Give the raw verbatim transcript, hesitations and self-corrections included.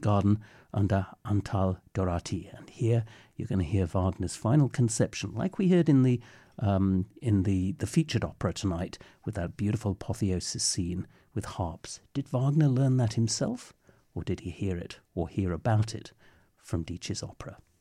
garden under Antal Dorati. And here you're going to hear Wagner's final conception, like we heard in the um, in the, the featured opera tonight, with that beautiful apotheosis scene with harps. Did Wagner learn that himself, or did he hear it or hear about it from Dietsch's opera?